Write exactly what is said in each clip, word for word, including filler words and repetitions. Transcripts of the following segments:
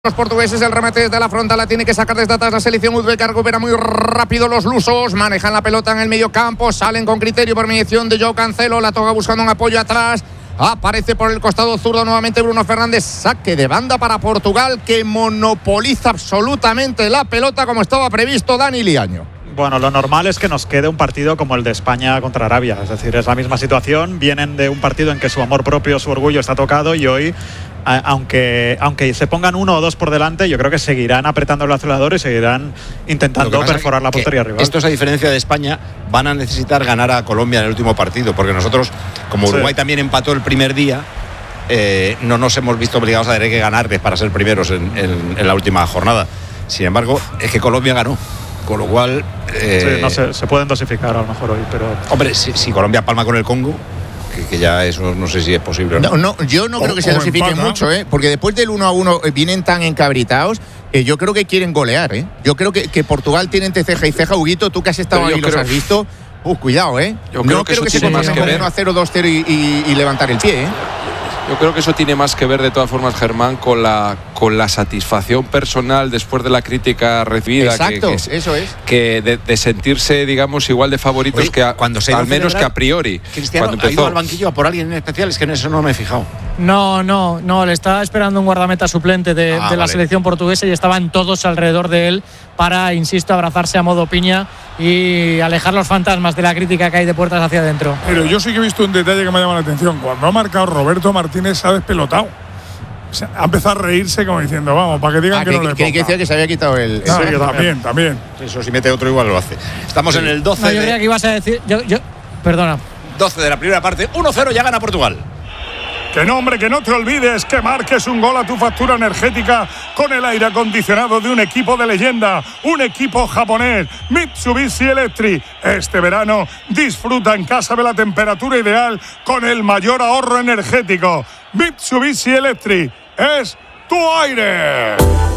Los portugueses, el remate desde la frontal la tiene que sacar desde atrás la selección uzbeka. Recupera muy rápido los lusos, manejan la pelota en el medio campo, salen con criterio por mediación de Joao Cancelo. La toca buscando un apoyo atrás, aparece por el costado zurdo nuevamente Bruno Fernández. Saque de banda para Portugal, que monopoliza absolutamente la pelota como estaba previsto Dani Liaño. Bueno, lo normal es que nos quede un partido como el de España contra Arabia. Es decir, es la misma situación. Vienen de un partido en que su amor propio, su orgullo está tocado y hoy, aunque, aunque se pongan uno o dos por delante, yo creo que seguirán apretando el acelerador y seguirán intentando perforar la portería rival. Estos, a diferencia de España, van a necesitar ganar a Colombia en el último partido, porque nosotros, como Uruguay sí. también empató el primer día, eh, no nos hemos visto obligados a tener que ganarles para ser primeros en, en, en la última jornada. Sin embargo, es que Colombia ganó. Con lo cual eh, sí, no sé, se pueden dosificar a lo mejor hoy, pero hombre, si, si Colombia palma con el Congo, que, que ya eso no sé si es posible, ¿no? No, no, yo no o, creo que se dosifiquen mucho, ¿eh? Porque después del uno a uno vienen tan encabritados que yo creo que quieren golear, ¿eh? Yo creo que, que Portugal tiene entre ceja y ceja. Huguito, tú que has estado ahí y los has visto. Uh, cuidado, ¿eh? Yo creo no que creo eso que tiene se más que ver uno a cero, dos cero y, y, y levantar el pie, ¿eh? Yo creo que eso tiene más que ver, de todas formas, Germán, con la con la satisfacción personal después de la crítica recibida. Exacto, que, que, eso es. Que de, de sentirse, digamos, igual de favoritos. Oye, que a, cuando se al menos que a priori. Cristiano, cuando empezó. ¿ha ido al banquillo a por alguien en especial? Es que en eso no me he fijado. No, no, no, le estaba esperando un guardameta suplente de, ah, de la vale. selección portuguesa y estaban todos alrededor de él para, insisto, abrazarse a modo piña y alejar los fantasmas de la crítica que hay de puertas hacia adentro. Pero yo sí que he visto un detalle que me ha llamado la atención. Cuando ha marcado Roberto Martínez, se ha despelotado. O sea, ha empezado a reírse como diciendo, vamos, para que digan ah, que, que no le que, ponga. que decía que se había quitado el… No, el sí, también, también. Eso, si mete otro igual lo hace. Estamos sí. en el doce. No, yo de... creía que ibas a decir… Yo, yo, perdona. doce de la primera parte, uno cero, ya gana Portugal. Que no, hombre, que no te olvides que marques un gol a tu factura energética con el aire acondicionado de un equipo de leyenda, un equipo japonés, Mitsubishi Electric. Este verano disfruta en casa de la temperatura ideal con el mayor ahorro energético. Mitsubishi Electric es tu aire.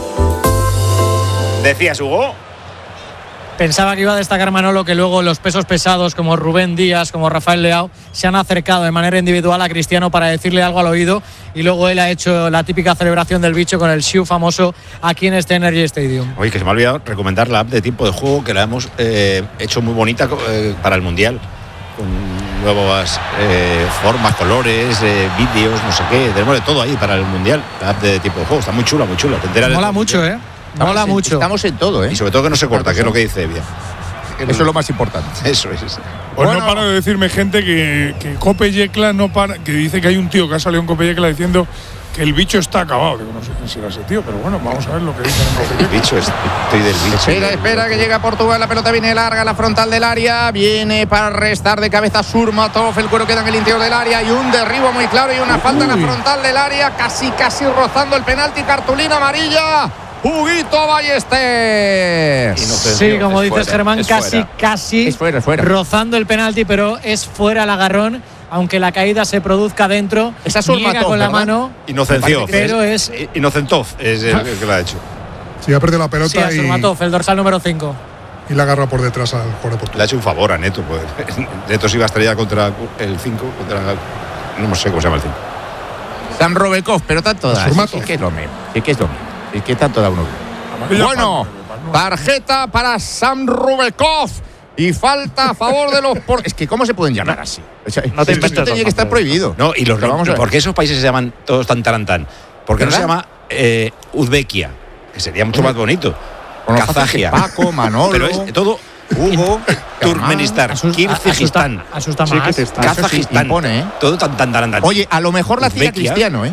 ¿Decías, Hugo? Pensaba que iba a destacar Manolo que luego los pesos pesados como Rubén Díaz, como Rafael Leao, se han acercado de manera individual a Cristiano para decirle algo al oído y luego él ha hecho la típica celebración del bicho con el Shiu famoso aquí en este Energy Stadium. Oye, que se me ha olvidado recomendar la app de tiempo de juego, que la hemos eh, hecho muy bonita eh, para el Mundial, con nuevas eh, formas, colores, eh, vídeos, no sé qué, tenemos de todo ahí para el Mundial. La app de tiempo de juego está muy chula, muy chula. Te enteras Mola de mucho, ¿eh? Mola estamos mucho. En, estamos en todo, ¿eh? Y sobre todo que no se corta, que es lo que dice Evia. Eso es lo más importante. Eso es. Pues bueno, no para de decirme gente que, que Cope Yecla no para, que dice que hay un tío que ha salido en Cope Yecla diciendo que el bicho está acabado. Digo, no sé quién será ese tío, pero bueno, vamos a ver lo que dicen en Cope Yecla. El bicho, estoy del bicho. Espera, espera, que llega Portugal, la pelota viene larga a la frontal del área, viene para restar de cabeza Surmatov, el cuero queda en el interior del área y un derribo muy claro y una falta Uy. en la frontal del área, casi, casi rozando el penalti, cartulina amarilla. Huguito Ballester. Sí, como dices, Germán, casi, fuera. casi es fuera, es fuera. rozando el penalti, pero es fuera el agarrón, aunque la caída se produzca dentro. Esa es niega con la ¿verdad? mano. Inocenciov. Pero es. Inocentov es el, el que lo ha hecho. Sí, ha perdido la pelota. Sí, a Surmatov, y... el dorsal número cinco. Y la agarra por detrás al jugador de Portugal. Le ha hecho un favor a Neto. Pues. Neto se iba a estrellar contra el cinco, contra. No sé cómo se llama el cinco. San Robekov, pero tanto da. Sí, que es lo mismo. Sí, que es lo mismo. ¿Y qué tanto da uno? Bueno, tarjeta para Sam Rubekov y falta a favor de los por... Es que ¿cómo se pueden llamar así? O sea, no te esto inventes, tenía que estar prohibido. No, y los vamos ¿por qué esos países se llaman todos tan tarantán? ¿Por qué no se llama eh, Uzbekia? Que sería mucho más bonito. Kazajia. Paco, Manolo. Pero es todo Hugo, Turkmenistán, Kirguistán, asusta más. Kazajistán. Impone, ¿eh? Todo tan tan tarantán. Oye, a lo mejor la hacía Cristiano, ¿eh?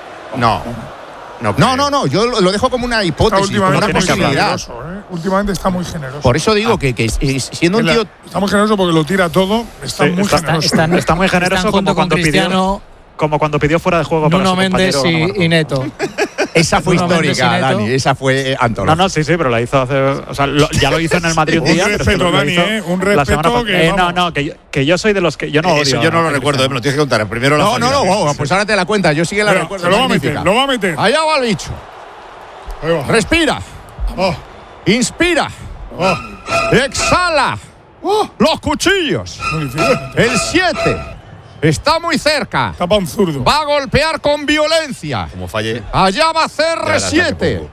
No. No, no, no, no, yo lo dejo como una hipótesis, como una posibilidad. ¿eh? Últimamente está muy generoso. Por eso digo ah. que, que siendo un tío… Está muy generoso porque lo tira todo, está sí, muy está, generoso. Está, está, está muy generoso como cuando, pidió, como cuando pidió fuera de juego Nuno para Méndez y, y Neto. Esa fue Nuno histórica, Dani, esa fue antológica. No, no, sí, sí, pero la hizo hace… O sea, lo, ya lo hizo en el Madrid un día. Un respeto, pero Dani, ¿eh? Un respeto que… Eh, no, no, que yo, que yo soy de los que… Yo no odio. Eso yo no lo recuerdo, eh, me lo tienes que contar. Primero la No, no, no, wow, pues ahora te la cuenta, yo sí que la pero, recuerdo. Se lo va a meter, lo va a meter. Allá va el bicho. Respira. Oh. Inspira. Oh. Exhala. Oh. Los cuchillos. El siete. Está muy cerca. Tapa un zurdo. Va a golpear con violencia. Como falle. Allá va C R siete.